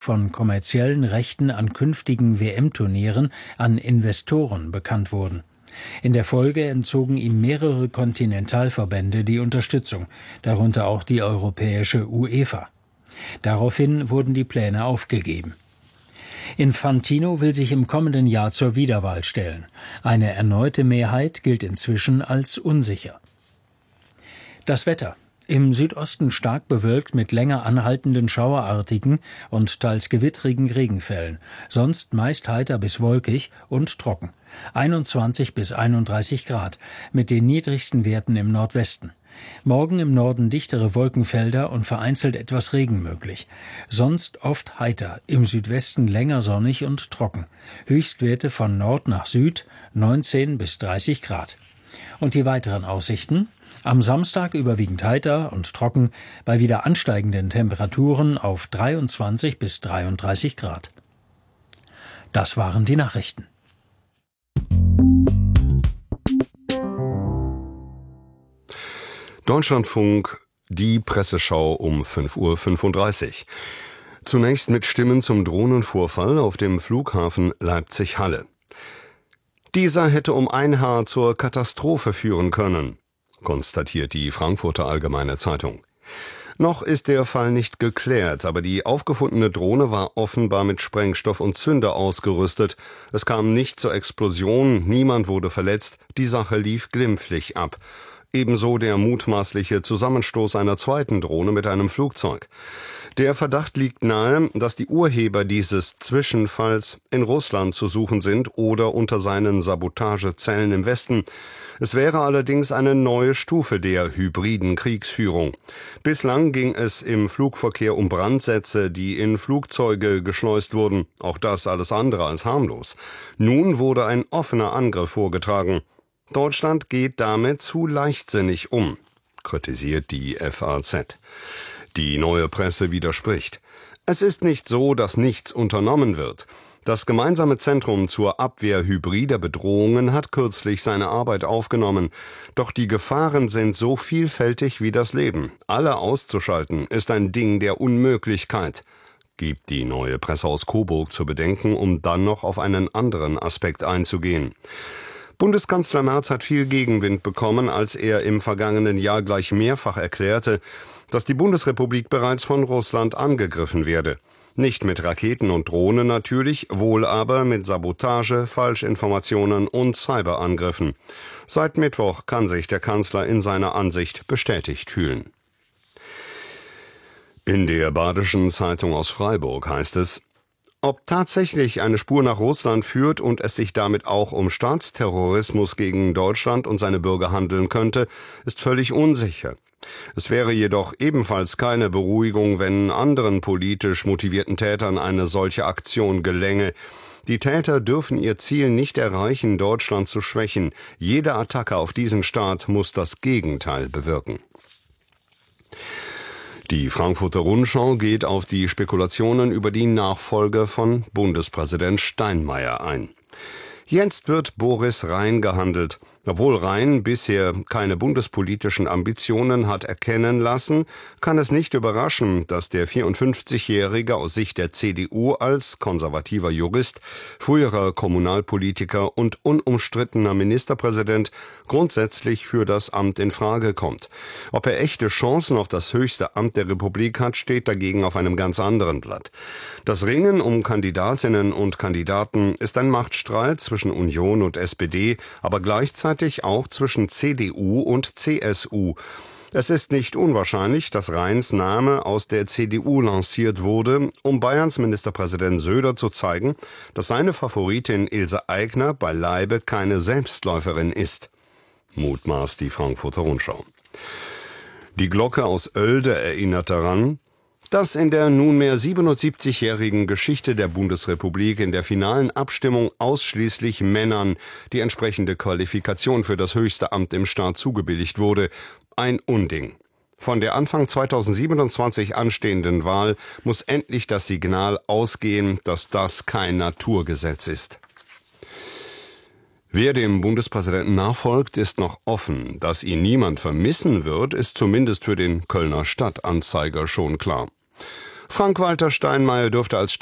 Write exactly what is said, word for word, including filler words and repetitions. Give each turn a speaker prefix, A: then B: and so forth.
A: von kommerziellen Rechten an künftigen W M-Turnieren an Investoren bekannt wurden. In der Folge entzogen ihm mehrere Kontinentalverbände die Unterstützung, darunter auch die europäische UEFA. Daraufhin wurden die Pläne aufgegeben. Infantino will sich im kommenden Jahr zur Wiederwahl stellen. Eine erneute Mehrheit gilt inzwischen als unsicher. Das Wetter. Im Südosten stark bewölkt mit länger anhaltenden schauerartigen und teils gewittrigen Regenfällen. Sonst meist heiter bis wolkig und trocken. einundzwanzig bis einunddreißig Grad mit den niedrigsten Werten im Nordwesten. Morgen im Norden dichtere Wolkenfelder und vereinzelt etwas Regen möglich. Sonst oft heiter, im Südwesten länger sonnig und trocken. Höchstwerte von Nord nach Süd neunzehn bis dreißig Grad. Und die weiteren Aussichten? Am Samstag überwiegend heiter und trocken, bei wieder ansteigenden Temperaturen auf dreiundzwanzig bis dreiunddreißig Grad. Das waren die Nachrichten.
B: Deutschlandfunk, die Presseschau um fünf Uhr fünfunddreißig. Zunächst mit Stimmen zum Drohnenvorfall auf dem Flughafen Leipzig-Halle. Dieser hätte um ein Haar zur Katastrophe führen können, konstatiert die Frankfurter Allgemeine Zeitung. Noch ist der Fall nicht geklärt, aber die aufgefundene Drohne war offenbar mit Sprengstoff und Zünder ausgerüstet. Es kam nicht zur Explosion, niemand wurde verletzt, die Sache lief glimpflich ab. Ebenso der mutmaßliche Zusammenstoß einer zweiten Drohne mit einem Flugzeug. Der Verdacht liegt nahe, dass die Urheber dieses Zwischenfalls in Russland zu suchen sind oder unter seinen Sabotagezellen im Westen. Es wäre allerdings eine neue Stufe der hybriden Kriegsführung. Bislang ging es im Flugverkehr um Brandsätze, die in Flugzeuge geschleust wurden. Auch das alles andere als harmlos. Nun wurde ein offener Angriff vorgetragen. Deutschland geht damit zu leichtsinnig um, kritisiert die F A Z. Die Neue Presse widerspricht. Es ist nicht so, dass nichts unternommen wird. Das gemeinsame Zentrum zur Abwehr hybrider Bedrohungen hat kürzlich seine Arbeit aufgenommen. Doch die Gefahren sind so vielfältig wie das Leben. Alle auszuschalten ist ein Ding der Unmöglichkeit, gibt die Neue Presse aus Coburg zu bedenken, um dann noch auf einen anderen Aspekt einzugehen. Bundeskanzler Merz hat viel Gegenwind bekommen, als er im vergangenen Jahr gleich mehrfach erklärte, dass die Bundesrepublik bereits von Russland angegriffen werde. Nicht mit Raketen und Drohnen natürlich, wohl aber mit Sabotage, Falschinformationen und Cyberangriffen. Seit Mittwoch kann sich der Kanzler in seiner Ansicht bestätigt fühlen. In der Badischen Zeitung aus Freiburg heißt es: Ob tatsächlich eine Spur nach Russland führt und es sich damit auch um Staatsterrorismus gegen Deutschland und seine Bürger handeln könnte, ist völlig unsicher. Es wäre jedoch ebenfalls keine Beruhigung, wenn anderen politisch motivierten Tätern eine solche Aktion gelänge. Die Täter dürfen ihr Ziel nicht erreichen, Deutschland zu schwächen. Jede Attacke auf diesen Staat muss das Gegenteil bewirken. Die Frankfurter Rundschau geht auf die Spekulationen über die Nachfolge von Bundespräsident Steinmeier ein. Jetzt wird Boris Rhein gehandelt. Obwohl Rhein bisher keine bundespolitischen Ambitionen hat erkennen lassen, kann es nicht überraschen, dass der vierundfünfzigjährige aus Sicht der C D U als konservativer Jurist, früherer Kommunalpolitiker und unumstrittener Ministerpräsident grundsätzlich für das Amt in Frage kommt. Ob er echte Chancen auf das höchste Amt der Republik hat, steht dagegen auf einem ganz anderen Blatt. Das Ringen um Kandidatinnen und Kandidaten ist ein Machtstreit zwischen Union und S P D, aber gleichzeitig auch zwischen C D U und C S U. Es ist nicht unwahrscheinlich, dass Rheins Name aus der C D U lanciert wurde, um Bayerns Ministerpräsident Söder zu zeigen, dass seine Favoritin Ilse Aigner beileibe keine Selbstläuferin ist, mutmaßt die Frankfurter Rundschau. Die Glocke aus Oelde erinnert daran, dass in der nunmehr siebenundsiebzigjährigen Geschichte der Bundesrepublik in der finalen Abstimmung ausschließlich Männern die entsprechende Qualifikation für das höchste Amt im Staat zugebilligt wurde. Ein Unding. Von der Anfang zweitausendsiebenundzwanzig anstehenden Wahl muss endlich das Signal ausgehen, dass das kein Naturgesetz ist. Wer dem Bundespräsidenten nachfolgt, ist noch offen. Dass ihn niemand vermissen wird, ist zumindest für den Kölner Stadtanzeiger schon klar. Frank-Walter Steinmeier dürfte als